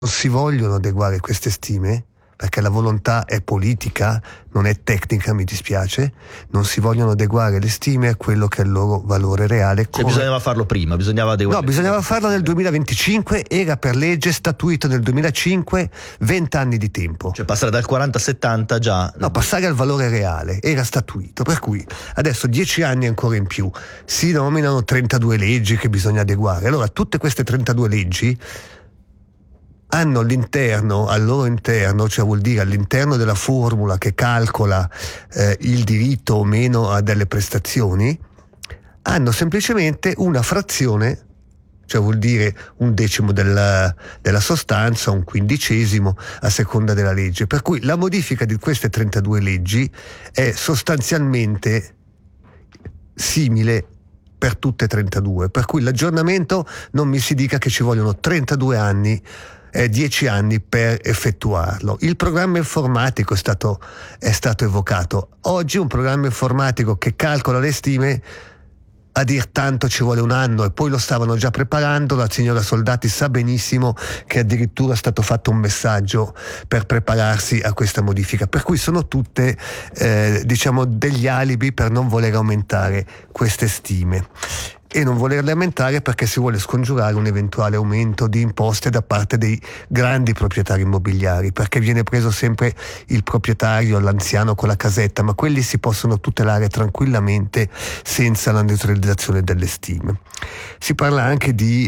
si vogliono adeguare queste stime, perché la volontà è politica, non è tecnica, mi dispiace, non si vogliono adeguare le stime a quello che è il loro valore reale. Cioè bisognava farlo prima, bisognava adeguare. No, bisognava farlo nel 2025, era per legge statuito nel 2005, 20 anni di tempo. Cioè passare dal 40 a 70 già... No, passare al valore reale, era statuito, per cui adesso 10 anni ancora in più, si nominano 32 leggi che bisogna adeguare. Allora tutte queste 32 leggi hanno al loro interno, cioè vuol dire all'interno della formula che calcola il diritto o meno a delle prestazioni, hanno semplicemente una frazione, cioè vuol dire un decimo della sostanza, un quindicesimo a seconda della legge. Per cui la modifica di queste 32 leggi è sostanzialmente simile per tutte e 32, per cui l'aggiornamento non mi si dica che ci vogliono 32 anni, 10 anni per effettuarlo. Il programma informatico è stato evocato. Oggi un programma informatico che calcola le stime, a dir tanto ci vuole un anno, e poi lo stavano già preparando. La signora Soldati sa benissimo che addirittura è stato fatto un messaggio per prepararsi a questa modifica, per cui sono tutte diciamo degli alibi per non voler aumentare queste stime e non volerle aumentare perché si vuole scongiurare un eventuale aumento di imposte da parte dei grandi proprietari immobiliari, perché viene preso sempre il proprietario, l'anziano con la casetta, ma quelli si possono tutelare tranquillamente senza la neutralizzazione delle stime. Si parla anche di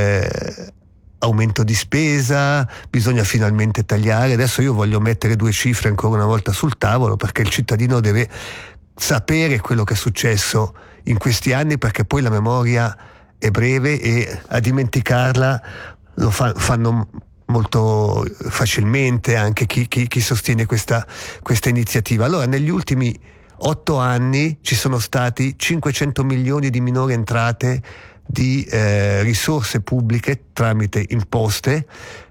aumento di spesa, bisogna finalmente tagliare. Adesso io voglio mettere 2 cifre ancora una volta sul tavolo, perché il cittadino deve sapere quello che è successo in questi anni, perché poi la memoria è breve e a dimenticarla lo fanno molto facilmente anche chi sostiene questa iniziativa. Allora, negli ultimi 8 anni ci sono stati 500 milioni di minori entrate di risorse pubbliche tramite imposte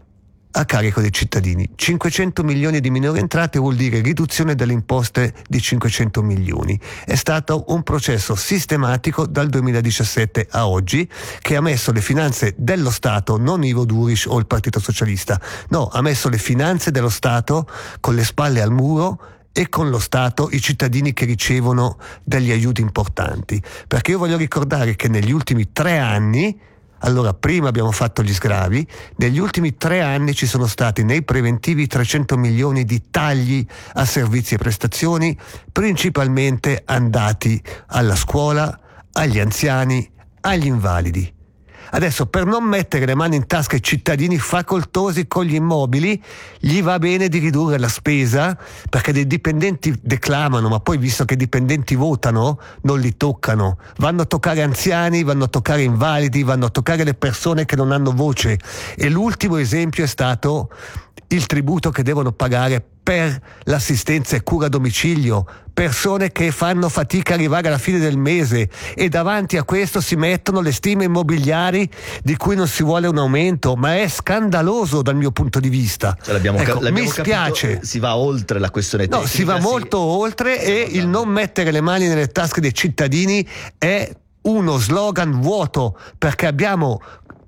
a carico dei cittadini. 500 milioni di minori entrate vuol dire riduzione delle imposte di 500 milioni. È stato un processo sistematico dal 2017 a oggi, che ha messo le finanze dello Stato, non Ivo Duriš o il Partito Socialista, no, ha messo le finanze dello Stato con le spalle al muro, e con lo Stato i cittadini che ricevono degli aiuti importanti. Perché io voglio ricordare che negli ultimi 3 anni, allora prima abbiamo fatto gli sgravi, negli ultimi 3 anni ci sono stati nei preventivi 300 milioni di tagli a servizi e prestazioni, principalmente andati alla scuola, agli anziani, agli invalidi. Adesso, per non mettere le mani in tasca ai cittadini facoltosi con gli immobili, gli va bene di ridurre la spesa, perché dei dipendenti declamano, ma poi, visto che i dipendenti votano, non li toccano. Vanno a toccare anziani, vanno a toccare invalidi, vanno a toccare le persone che non hanno voce. E l'ultimo esempio è stato il tributo che devono pagare per l'assistenza e cura a domicilio, persone che fanno fatica a arrivare alla fine del mese, e davanti a questo si mettono le stime immobiliari di cui non si vuole un aumento, ma è scandaloso dal mio punto di vista. Cioè, mi spiace. Capito, si va oltre la questione tecnica. No, si va molto oltre, e il non mettere le mani nelle tasche dei cittadini è uno slogan vuoto, perché abbiamo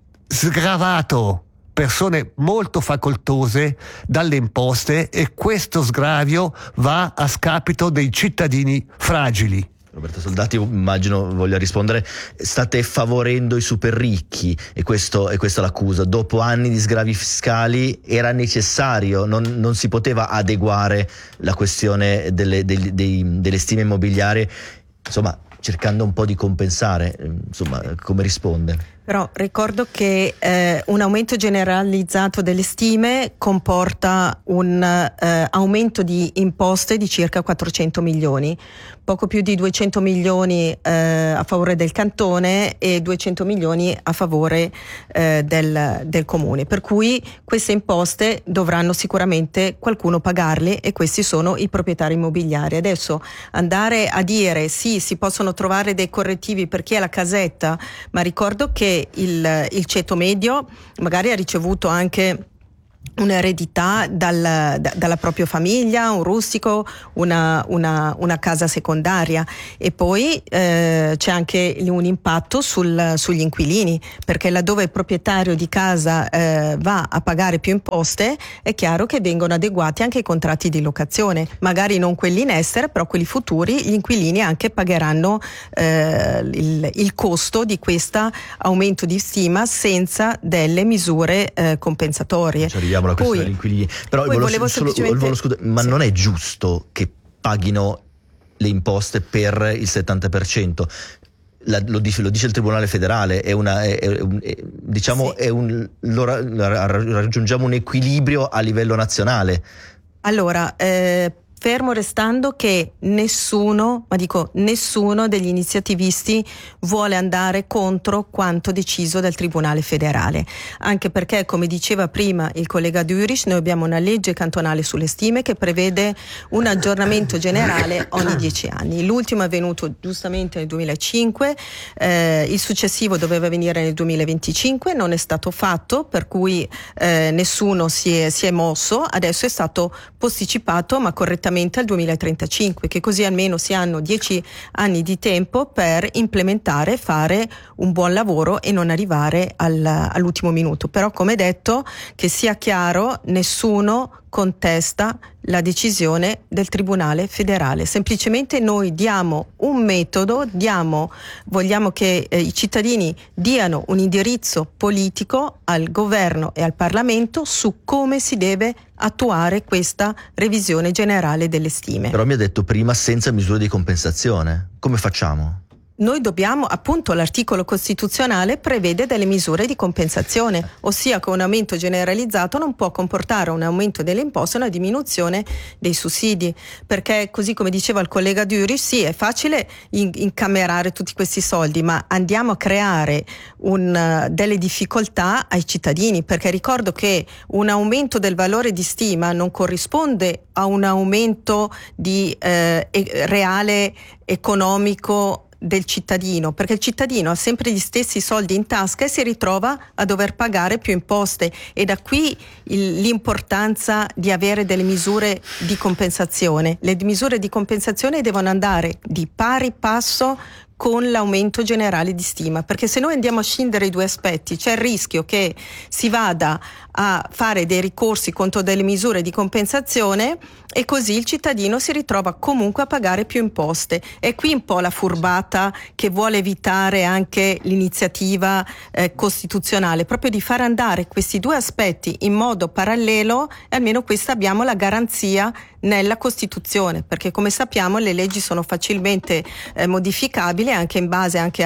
sgravato persone molto facoltose dalle imposte, e questo sgravio va a scapito dei cittadini fragili. Roberto Soldati, immagino voglia rispondere. State favorendo i super ricchi, e questa è l'accusa. Dopo anni di sgravi fiscali era necessario, non si poteva adeguare la questione delle stime immobiliari, insomma, cercando un po' di compensare. Insomma, come risponde? Però ricordo che un aumento generalizzato delle stime comporta un aumento di imposte di circa 400 milioni, poco più di 200 milioni a favore del cantone e 200 milioni a favore del comune, per cui queste imposte dovranno sicuramente qualcuno pagarle, e questi sono i proprietari immobiliari. Adesso andare a dire sì, si possono trovare dei correttivi per chi ha la casetta, ma ricordo che il ceto medio magari ha ricevuto anche un'eredità dalla propria famiglia, un rustico, una casa secondaria, e poi c'è anche un impatto sugli inquilini, perché laddove il proprietario di casa va a pagare più imposte, è chiaro che vengono adeguati anche i contratti di locazione, magari non quelli in essere, però quelli futuri, gli inquilini anche pagheranno il costo di questo aumento di stima senza delle misure compensatorie. Ci arriviamo alla questione degli inquilini, però ma sì, non è giusto che paghino le imposte per il 70%. Lo dice il Tribunale Federale, raggiungiamo un equilibrio a livello nazionale. Allora, fermo restando che nessuno degli iniziativisti vuole andare contro quanto deciso dal Tribunale Federale, anche perché, come diceva prima il collega Dürrisch, noi abbiamo una legge cantonale sulle stime che prevede un aggiornamento generale ogni 10 anni. L'ultimo è venuto giustamente nel 2005, il successivo doveva venire nel 2025, non è stato fatto, per cui nessuno si è mosso, adesso è stato posticipato, ma correttamente al 2035, che così almeno si hanno 10 anni di tempo per implementare, fare un buon lavoro e non arrivare all'ultimo minuto. Però, come detto, che sia chiaro, nessuno contesta la decisione del Tribunale Federale. Semplicemente noi diamo un metodo, vogliamo che i cittadini diano un indirizzo politico al governo e al Parlamento su come si deve attuare questa revisione generale delle stime. Però mi ha detto prima senza misure di compensazione. Come facciamo? Noi dobbiamo, appunto, l'articolo costituzionale prevede delle misure di compensazione, ossia che un aumento generalizzato non può comportare un aumento delle imposte e una diminuzione dei sussidi, perché, così come diceva il collega Dürrisch, sì, è facile incamerare tutti questi soldi, ma andiamo a creare delle difficoltà ai cittadini, perché ricordo che un aumento del valore di stima non corrisponde a un aumento di reale economico del cittadino, perché il cittadino ha sempre gli stessi soldi in tasca e si ritrova a dover pagare più imposte, e da qui l'importanza di avere delle misure di compensazione. Le misure di compensazione devono andare di pari passo con l'aumento generale di stima, perché se noi andiamo a scindere i due aspetti c'è il rischio che si vada a fare dei ricorsi contro delle misure di compensazione e così il cittadino si ritrova comunque a pagare più imposte. È qui un po' la furbata che vuole evitare anche l'iniziativa costituzionale, proprio di far andare questi due aspetti in modo parallelo, e almeno questa abbiamo la garanzia nella Costituzione, perché come sappiamo le leggi sono facilmente modificabili anche in base anche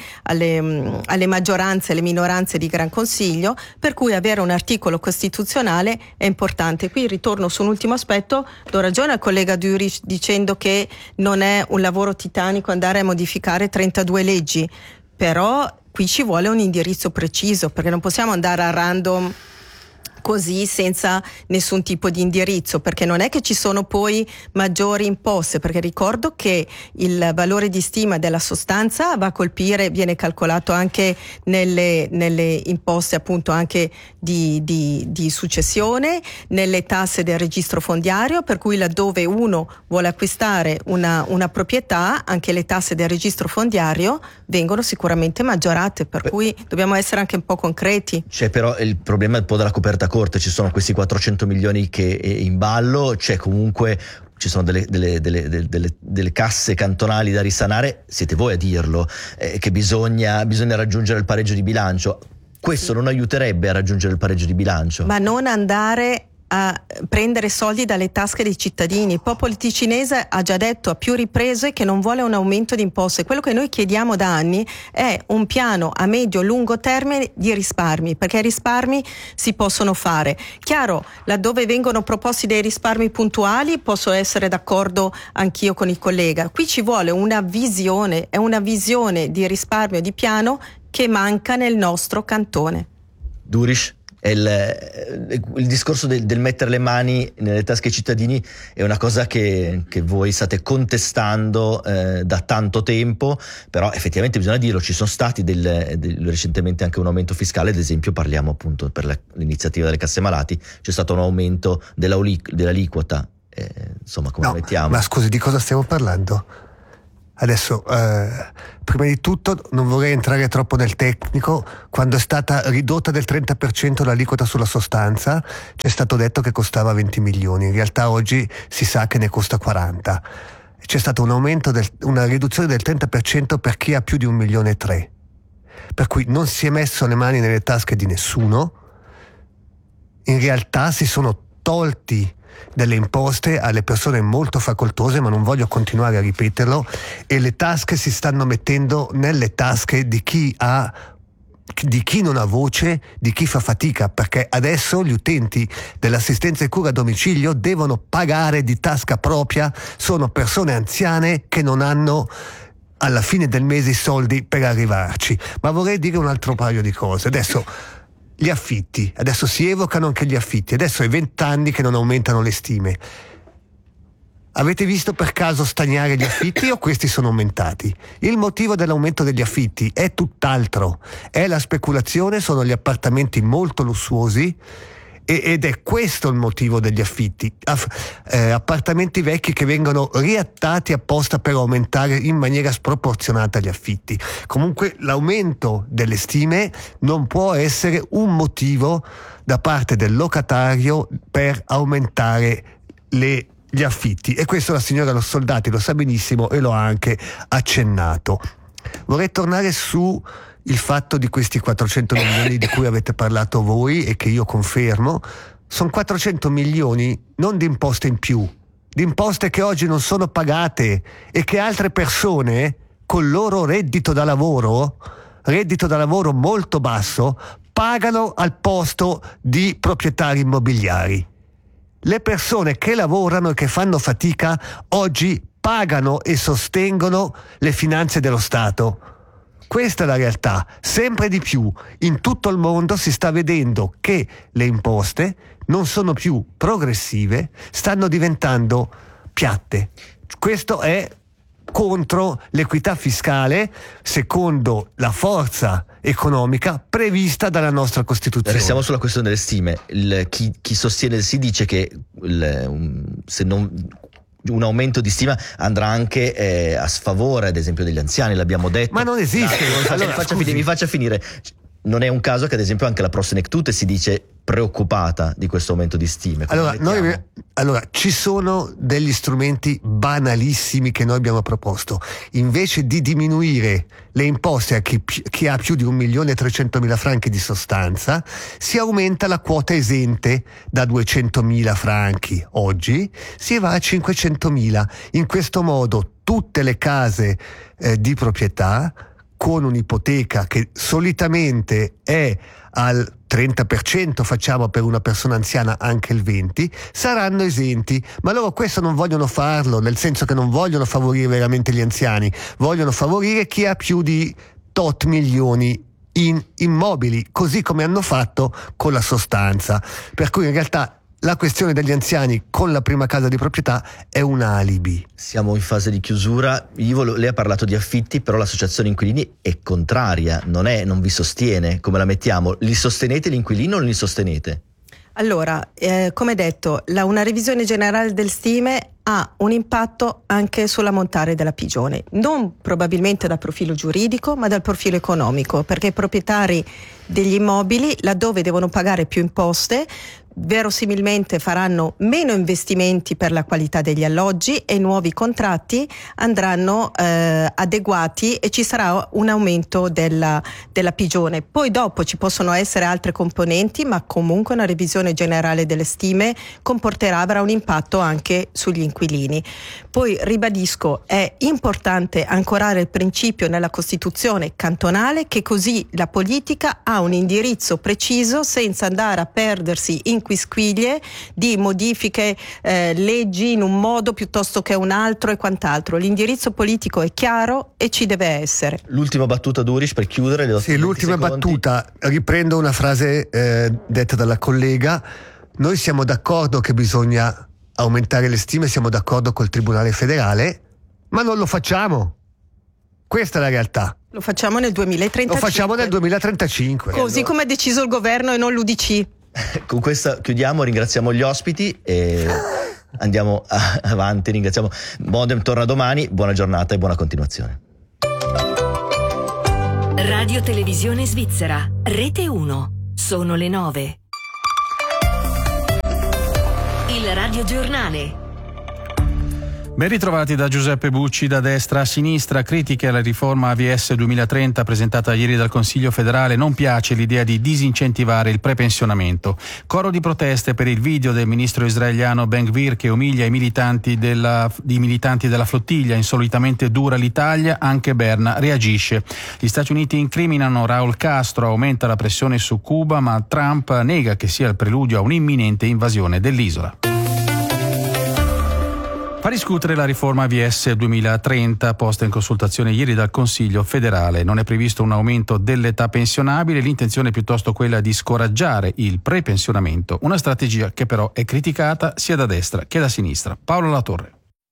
alle maggioranze e alle minoranze di Gran Consiglio, per cui avere un articolo costituzionale è importante. Qui ritorno su un ultimo aspetto, do ragione al collega Dürrisch dicendo che non è un lavoro titanico andare a modificare 32 leggi, però qui ci vuole un indirizzo preciso, perché non possiamo andare a random così senza nessun tipo di indirizzo, perché non è che ci sono poi maggiori imposte, perché ricordo che il valore di stima della sostanza va a colpire, viene calcolato anche nelle imposte appunto anche di successione, nelle tasse del registro fondiario, per cui laddove uno vuole acquistare una proprietà, anche le tasse del registro fondiario vengono sicuramente maggiorate, per cui dobbiamo essere anche un po' concreti. C'è però il problema un po' della coperta corte, ci sono questi 400 milioni che è in ballo, c'è comunque, ci sono delle casse cantonali da risanare, siete voi a dirlo, che bisogna raggiungere il pareggio di bilancio. Questo non aiuterebbe a raggiungere il pareggio di bilancio? Ma non andare a prendere soldi dalle tasche dei cittadini. Il popolo ticinese ha già detto a più riprese che non vuole un aumento di imposte. Quello che noi chiediamo da anni è un piano a medio-lungo termine di risparmi, perché i risparmi si possono fare. Chiaro, laddove vengono proposti dei risparmi puntuali posso essere d'accordo anch'io con il collega. Qui ci vuole una visione, è una visione di risparmio, di piano che manca nel nostro cantone. Dürrisch, Il discorso del mettere le mani nelle tasche ai cittadini è una cosa che voi state contestando da tanto tempo, però effettivamente bisogna dirlo, ci sono stati recentemente anche un aumento fiscale, ad esempio parliamo appunto per l'iniziativa delle casse malati, c'è stato un aumento dell'aliquota, insomma come mettiamo? Ma scusi, di cosa stiamo parlando? Adesso, prima di tutto non vorrei entrare troppo nel tecnico. Quando è stata ridotta del 30% l'aliquota sulla sostanza, c'è stato detto che costava 20 milioni, in realtà oggi si sa che ne costa 40. C'è stato un aumento, una riduzione del 30% per chi ha più di 1,3 milioni. Per cui non si è messo le mani nelle tasche di nessuno, in realtà si sono tolti delle imposte alle persone molto facoltose, ma non voglio continuare a ripeterlo, e le tasche si stanno mettendo nelle tasche di chi non ha voce, di chi fa fatica, perché adesso gli utenti dell'assistenza e cura a domicilio devono pagare di tasca propria, sono persone anziane che non hanno alla fine del mese i soldi per arrivarci. Ma vorrei dire un altro paio di cose. Gli affitti, adesso si evocano anche gli affitti, adesso è 20 anni che non aumentano le stime. Avete visto per caso stagnare gli affitti o questi sono aumentati? Il motivo dell'aumento degli affitti è tutt'altro, è la speculazione, sono gli appartamenti molto lussuosi ed è questo il motivo degli affitti, appartamenti vecchi che vengono riattati apposta per aumentare in maniera sproporzionata gli affitti. Comunque l'aumento delle stime non può essere un motivo da parte del locatario per aumentare gli affitti, e questo la signora Soldati lo sa benissimo e lo ha anche accennato. Vorrei tornare su il fatto di questi 400 milioni di cui avete parlato voi e che io confermo. Sono 400 milioni non di imposte in più, di imposte che oggi non sono pagate e che altre persone col loro reddito da lavoro molto basso, pagano al posto di proprietari immobiliari. Le persone che lavorano e che fanno fatica oggi pagano e sostengono le finanze dello Stato. Questa è la realtà. Sempre di più in tutto il mondo si sta vedendo che le imposte non sono più progressive, stanno diventando piatte. Questo è contro l'equità fiscale secondo la forza economica prevista dalla nostra Costituzione. Restiamo sulla questione delle stime. Chi sostiene, si dice che se non un aumento di stima andrà anche a sfavore, ad esempio, degli anziani, l'abbiamo detto. Ma non esiste. Mi faccia finire. Non è un caso che, ad esempio, anche la Prosenectute si dice preoccupata di questo aumento di stime. Allora, ci sono degli strumenti banalissimi che noi abbiamo proposto. Invece di diminuire le imposte a chi ha più di 1.300.000 franchi di sostanza, si aumenta la quota esente da 200.000 franchi. Oggi si va a 500.000. In questo modo tutte le case di proprietà con un'ipoteca che solitamente è al 30%, facciamo per una persona anziana anche il 20%, saranno esenti. Ma loro questo non vogliono farlo, nel senso che non vogliono favorire veramente gli anziani, vogliono favorire chi ha più di tot milioni in immobili, così come hanno fatto con la sostanza. Per cui in realtà la questione degli anziani con la prima casa di proprietà è un alibi. Siamo in fase di chiusura. Lei ha parlato di affitti, però l'associazione inquilini è contraria, non vi sostiene. Come la mettiamo? Li sostenete l'inquilino o non li sostenete? Allora, come detto, una revisione generale delle stime ha un impatto anche sull'ammontare della pigione, non probabilmente dal profilo giuridico, ma dal profilo economico, perché i proprietari degli immobili, laddove devono pagare più imposte, verosimilmente faranno meno investimenti per la qualità degli alloggi e i nuovi contratti andranno adeguati e ci sarà un aumento della pigione. Poi dopo ci possono essere altre componenti, ma comunque una revisione generale delle stime avrà un impatto anche sugli inquilini. inquilini. Poi ribadisco, è importante ancorare il principio nella Costituzione cantonale, che così la politica ha un indirizzo preciso senza andare a perdersi in quisquiglie di modifiche leggi in un modo piuttosto che un altro e quant'altro. L'indirizzo politico è chiaro e ci deve essere. L'ultima battuta, Duris, per chiudere. Sì, l'ultima battuta, riprendo una frase detta dalla collega. Noi siamo d'accordo che bisogna aumentare le stime, siamo d'accordo col Tribunale federale, ma non lo facciamo. Questa è la realtà. Lo facciamo nel 2035. Lo facciamo nel 2035. Così come ha deciso il governo e non l'UDC. Con questa chiudiamo, ringraziamo gli ospiti e andiamo avanti. Ringraziamo. Modem torna domani, buona giornata e buona continuazione. Radio Televisione Svizzera, Rete 1, sono le 9. Il Radio Giornale. Ben ritrovati da Giuseppe Bucci. Da destra a sinistra, critiche alla riforma AVS 2030 presentata ieri dal Consiglio federale. Non piace l'idea di disincentivare il prepensionamento. Coro di proteste per il video del ministro israeliano Ben-Gvir che umilia i militanti della flottiglia. Insolitamente dura l'Italia, anche Berna reagisce. Gli Stati Uniti incriminano Raul Castro, aumenta la pressione su Cuba, ma Trump nega che sia il preludio a un'imminente invasione dell'isola. Fa discutere la riforma AVS 2030 posta in consultazione ieri dal Consiglio federale. Non è previsto un aumento dell'età pensionabile, l'intenzione è piuttosto quella di scoraggiare il prepensionamento, una strategia che però è criticata sia da destra che da sinistra. Paolo Latorre.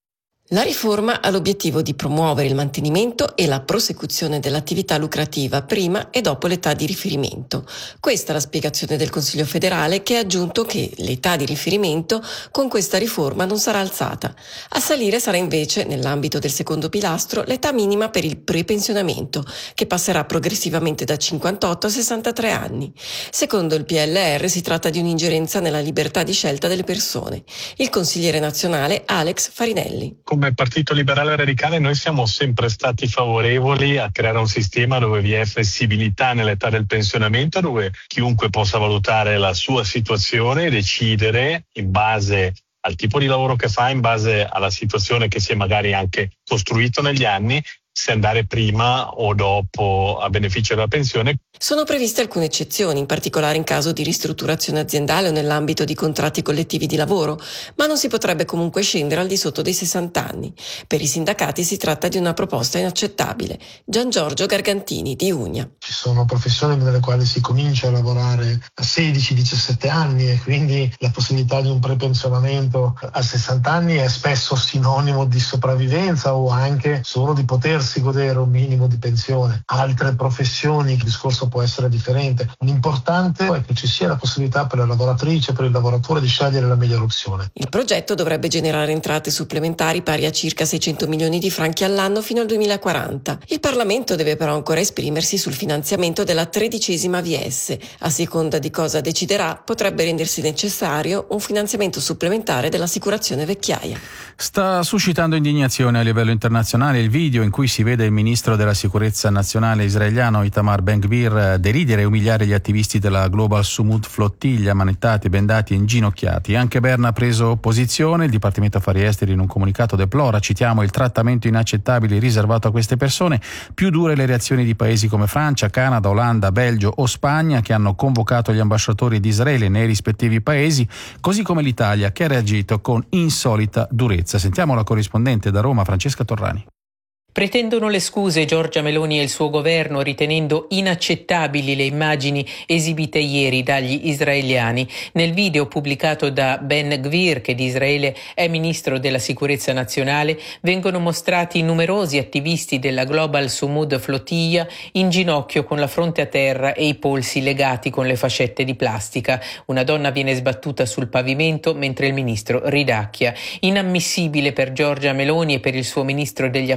La riforma ha l'obiettivo di promuovere il mantenimento e la prosecuzione dell'attività lucrativa prima e dopo l'età di riferimento. Questa è la spiegazione del Consiglio federale, che ha aggiunto che l'età di riferimento con questa riforma non sarà alzata. A salire sarà invece, nell'ambito del secondo pilastro, l'età minima per il prepensionamento, che passerà progressivamente da 58 a 63 anni. Secondo il PLR si tratta di un'ingerenza nella libertà di scelta delle persone. Il consigliere nazionale Alex Farinelli. Come Partito Liberale Radicale noi siamo sempre stati favorevoli a creare un sistema dove vi è flessibilità nell'età del pensionamento, dove chiunque possa valutare la sua situazione e decidere in base al tipo di lavoro che fa, in base alla situazione che si è magari anche costruito negli anni, se andare prima o dopo a beneficio della pensione. Sono previste alcune eccezioni, in particolare in caso di ristrutturazione aziendale o nell'ambito di contratti collettivi di lavoro, ma non si potrebbe comunque scendere al di sotto dei 60 anni. Per i sindacati si tratta di una proposta inaccettabile. Gian Giorgio Gargantini di Ugna. Ci sono professioni nelle quali si comincia a lavorare a 16-17 anni e quindi la possibilità di un prepensionamento a 60 anni è spesso sinonimo di sopravvivenza o anche solo di potersi godere un minimo di pensione. Altre professioni, il discorso può essere differente. L'importante è che ci sia la possibilità per la lavoratrice e per il lavoratore di scegliere la migliore opzione. Il progetto dovrebbe generare entrate supplementari pari a circa 600 milioni di franchi all'anno fino al 2040. Il Parlamento deve però ancora esprimersi sul finanziamento della 13ª AVS. A seconda di cosa deciderà, potrebbe rendersi necessario un finanziamento supplementare dell'assicurazione vecchiaia. Sta suscitando indignazione a livello internazionale il video in cui si vede il ministro della sicurezza nazionale israeliano Itamar Ben-Gvir deridere e umiliare gli attivisti della Global Sumud Flottiglia, manettati, bendati e inginocchiati. Anche Berna ha preso posizione. Il Dipartimento Affari Esteri in un comunicato deplora, citiamo, il trattamento inaccettabile riservato a queste persone, più dure le reazioni di paesi come Francia, Canada, Olanda, Belgio o Spagna, che hanno convocato gli ambasciatori di Israele nei rispettivi paesi, così come l'Italia, che ha reagito con insolita durezza. Sentiamo la corrispondente da Roma, Francesca Torrani. Pretendono le scuse Giorgia Meloni e il suo governo, ritenendo inaccettabili le immagini esibite ieri dagli israeliani. Nel video pubblicato da Ben-Gvir, che di Israele è ministro della sicurezza nazionale, vengono mostrati numerosi attivisti della Global Sumud Flottiglia in ginocchio con la fronte a terra e i polsi legati con le fascette di plastica. Una donna viene sbattuta sul pavimento mentre il ministro ridacchia. Inammissibile per Giorgia Meloni e per il suo ministro degli affari esteri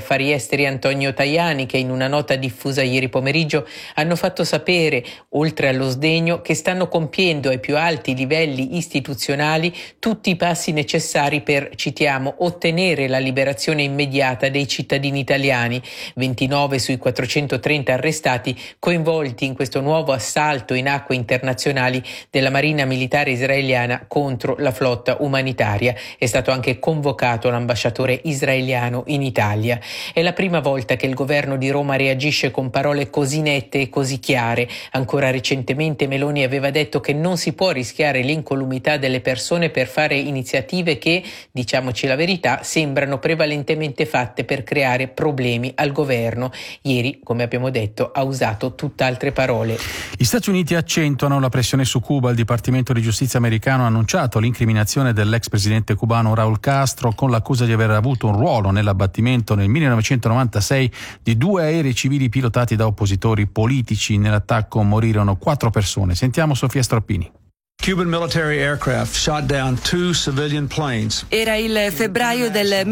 esteri Antonio Tajani, che in una nota diffusa ieri pomeriggio hanno fatto sapere, oltre allo sdegno, che stanno compiendo ai più alti livelli istituzionali tutti i passi necessari per, citiamo, ottenere la liberazione immediata dei cittadini italiani, 29 sui 430 arrestati coinvolti in questo nuovo assalto in acque internazionali della Marina Militare israeliana contro la flotta umanitaria. È stato anche convocato l'ambasciatore israeliano in Italia. È la prima volta che il governo di Roma reagisce con parole così nette e così chiare. Ancora recentemente Meloni aveva detto che non si può rischiare l'incolumità delle persone per fare iniziative che, diciamoci la verità, sembrano prevalentemente fatte per creare problemi al governo. Ieri, come abbiamo detto, ha usato tutt'altre parole. Gli Stati Uniti accentuano la pressione su Cuba. Il Dipartimento di Giustizia americano ha annunciato l'incriminazione dell'ex presidente cubano Raúl Castro con l'accusa di aver avuto un ruolo nell'abbattimento nel 1996 di 2 aerei civili pilotati da oppositori politici. Nell'attacco morirono 4 persone. Sentiamo Sofia Stroppini. Cuban military aircraft shot down 2 civilian planes. Era il febbraio del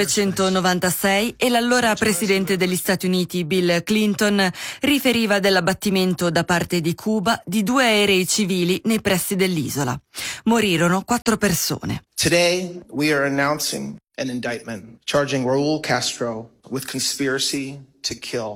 1996 e l'allora presidente degli Stati Uniti Bill Clinton riferiva dell'abbattimento da parte di Cuba di 2 aerei civili nei pressi dell'isola. Morirono 4 persone. Today we are announcing an indictment charging Raúl Castro with conspiracy to kill.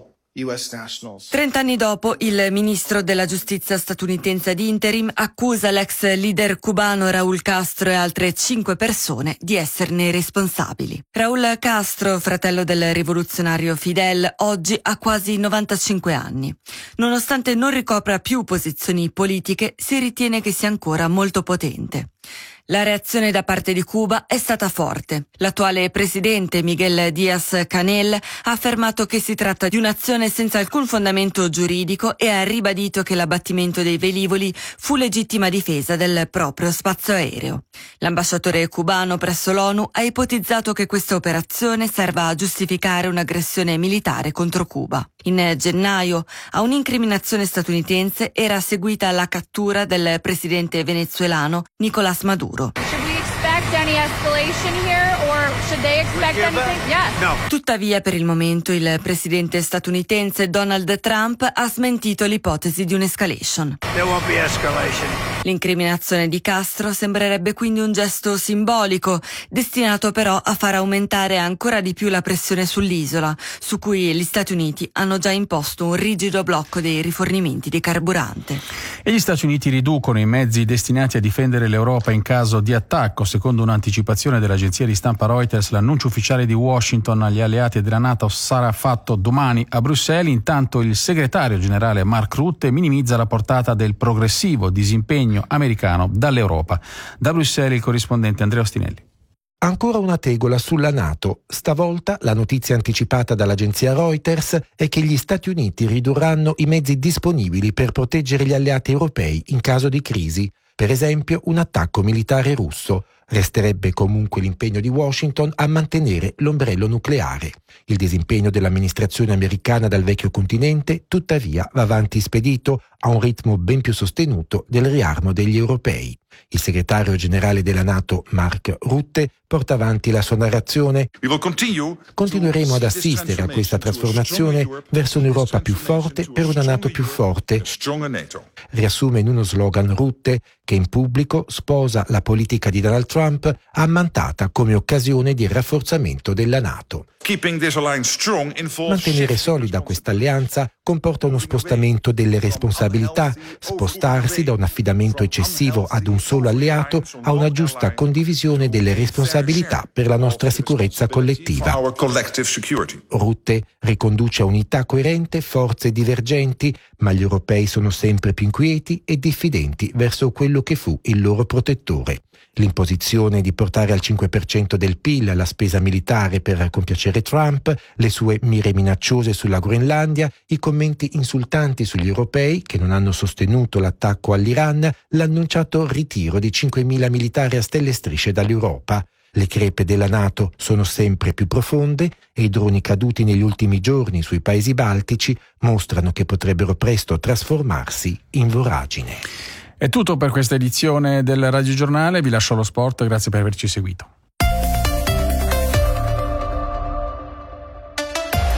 30 anni dopo, il ministro della giustizia statunitense ad interim accusa l'ex leader cubano Raúl Castro e altre 5 persone di esserne responsabili. Raúl Castro, fratello del rivoluzionario Fidel, oggi ha quasi 95 anni. Nonostante non ricopra più posizioni politiche, si ritiene che sia ancora molto potente. La reazione da parte di Cuba è stata forte. L'attuale presidente Miguel Díaz-Canel ha affermato che si tratta di un'azione senza alcun fondamento giuridico e ha ribadito che l'abbattimento dei velivoli fu legittima difesa del proprio spazio aereo. L'ambasciatore cubano presso l'ONU ha ipotizzato che questa operazione serva a giustificare un'aggressione militare contro Cuba. In gennaio, a un'incriminazione statunitense era seguita la cattura del presidente venezuelano Nicolás Maduro. Tuttavia, per il momento, il presidente statunitense Donald Trump ha smentito l'ipotesi di un'escalation. L'incriminazione di Castro sembrerebbe quindi un gesto simbolico, destinato però a far aumentare ancora di più la pressione sull'isola, su cui gli Stati Uniti hanno già imposto un rigido blocco dei rifornimenti di carburante. E gli Stati Uniti riducono i mezzi destinati a difendere l'Europa in caso di attacco. Secondo un'anticipazione dell'agenzia di stampa Reuters, l'annuncio ufficiale di Washington agli alleati della NATO sarà fatto domani a Bruxelles. Intanto il segretario generale Mark Rutte minimizza la portata del progressivo disimpegno americano dall'Europa. Da Bruxelles il corrispondente Andrea Ostinelli. Ancora una tegola sulla NATO. Stavolta la notizia anticipata dall'agenzia Reuters è che gli Stati Uniti ridurranno i mezzi disponibili per proteggere gli alleati europei in caso di crisi. Per esempio, un attacco militare russo. Resterebbe comunque l'impegno di Washington a mantenere l'ombrello nucleare. Il disimpegno dell'amministrazione americana dal vecchio continente, tuttavia, va avanti spedito a un ritmo ben più sostenuto del riarmo degli europei. Il segretario generale della NATO, Mark Rutte, porta avanti la sua narrazione. Continueremo ad assistere a questa trasformazione verso un'Europa più forte per una NATO più forte. Riassume in uno slogan Rutte, che in pubblico sposa la politica di Donald Trump ammantata come occasione di rafforzamento della NATO. Mantenere solida questa alleanza comporta uno spostamento delle responsabilità, spostarsi da un affidamento eccessivo ad un solo alleato a una giusta condivisione delle responsabilità per la nostra sicurezza collettiva. Rutte riconduce a unità coerente forze divergenti, ma gli europei sono sempre più inquieti e diffidenti verso quello che fu il loro protettore. L'imposizione di portare al 5% del PIL la spesa militare per compiacere Trump, le sue mire minacciose sulla Groenlandia, i commenti insultanti sugli europei che non hanno sostenuto l'attacco all'Iran, l'annunciato ritiro di 5.000 militari a stelle e strisce dall'Europa. Le crepe della NATO sono sempre più profonde e i droni caduti negli ultimi giorni sui paesi baltici mostrano che potrebbero presto trasformarsi in voragine. È tutto per questa edizione del Radio Giornale, vi lascio allo sport, grazie per averci seguito.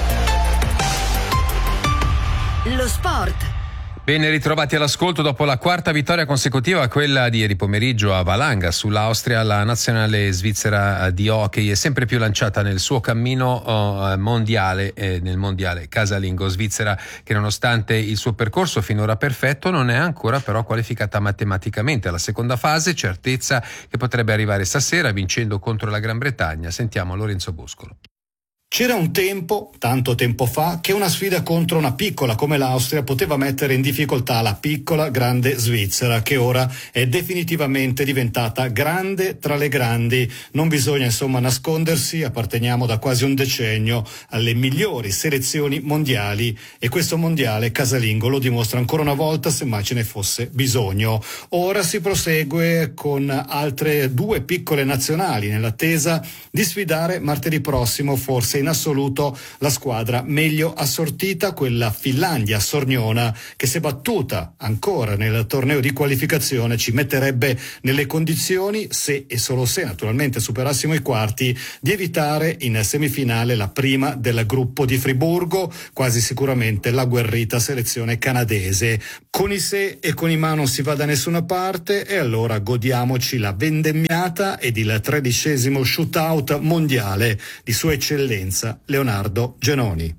sport. Ben ritrovati all'ascolto dopo la quarta vittoria consecutiva, quella di ieri pomeriggio a Valanga sull'Austria. La nazionale svizzera di hockey è sempre più lanciata nel suo cammino mondiale, nel mondiale casalingo. Svizzera che nonostante il suo percorso finora perfetto non è ancora però qualificata matematicamente alla seconda fase, certezza che potrebbe arrivare stasera vincendo contro la Gran Bretagna. Sentiamo Lorenzo Boscolo. C'era un tempo, tanto tempo fa, che una sfida contro una piccola come l'Austria poteva mettere in difficoltà la piccola grande Svizzera, che ora è definitivamente diventata grande tra le grandi. Non bisogna insomma nascondersi, apparteniamo da quasi un decennio alle migliori selezioni mondiali e questo mondiale casalingo lo dimostra ancora una volta, semmai ce ne fosse bisogno. Ora si prosegue con altre due piccole nazionali nell'attesa di sfidare martedì prossimo forse in assoluto la squadra meglio assortita, quella Finlandia-Sorniona, che se battuta ancora nel torneo di qualificazione ci metterebbe nelle condizioni, se e solo se naturalmente superassimo i quarti, di evitare in semifinale la prima del gruppo di Friburgo, quasi sicuramente l'agguerrita selezione canadese. Con i se e con i ma non si va da nessuna parte e allora godiamoci la vendemmiata ed il 13° shootout mondiale di Sua Eccellenza Leonardo Genoni.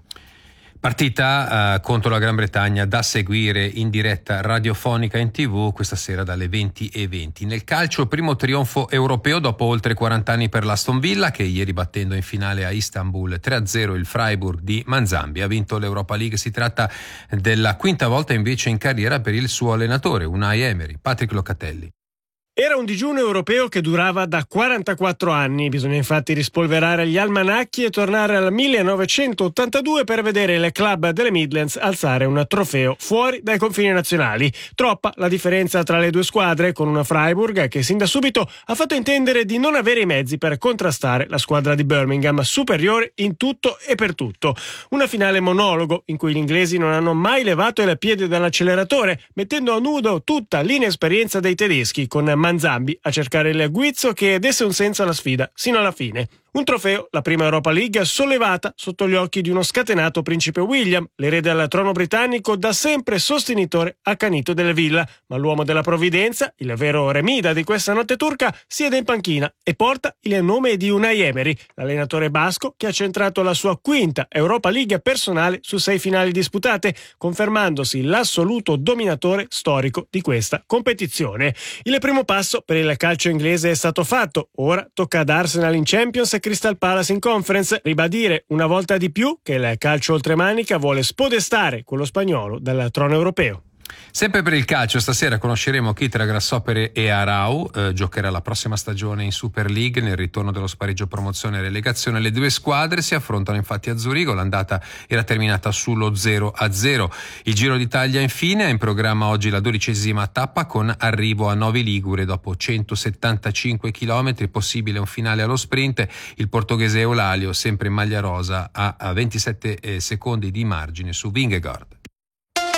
Partita contro la Gran Bretagna da seguire in diretta radiofonica in TV questa sera dalle 20:20. Nel calcio, primo trionfo europeo dopo oltre 40 anni per l'Aston Villa, che ieri battendo in finale a Istanbul 3-0 il Freiburg di Manzambi ha vinto l'Europa League. Si tratta della quinta volta invece in carriera per il suo allenatore Unai Emery. Patrick Locatelli. Era un digiuno europeo che durava da 44 anni, bisogna infatti rispolverare gli almanacchi e tornare al 1982 per vedere il club delle Midlands alzare un trofeo fuori dai confini nazionali. Troppa la differenza tra le due squadre, con una Freiburg che sin da subito ha fatto intendere di non avere i mezzi per contrastare la squadra di Birmingham, superiore in tutto e per tutto. Una finale monologo in cui gli inglesi non hanno mai levato il piede dall'acceleratore, mettendo a nudo tutta l'inesperienza dei tedeschi, con Manzambi a cercare il guizzo che desse un senso alla sfida sino alla fine. Un trofeo, la prima Europa League, sollevata sotto gli occhi di uno scatenato principe William, l'erede al trono britannico, da sempre sostenitore accanito delle Villa, ma l'uomo della provvidenza, il vero remida di questa notte turca, siede in panchina e porta il nome di Unai Emery, l'allenatore basco che ha centrato la sua quinta Europa League personale su 6 finali disputate, confermandosi l'assoluto dominatore storico di questa competizione. Il primo passo per il calcio inglese è stato fatto, ora tocca ad Arsenal in Champions e Crystal Palace in Conference ribadire una volta di più che il calcio oltremanica vuole spodestare quello spagnolo dal trono europeo. Sempre per il calcio, stasera conosceremo chi tra Grasshoppere e Arau giocherà la prossima stagione in Super League nel ritorno dello spareggio promozione e relegazione. Le due squadre si affrontano infatti a Zurigo, l'andata era terminata sullo 0-0. Il Giro d'Italia infine ha in programma oggi la 12ª tappa con arrivo a Novi Ligure dopo 175 km, possibile un finale allo sprint. Il portoghese Eulalio, sempre in maglia rosa, ha 27 secondi di margine su Vingegaard.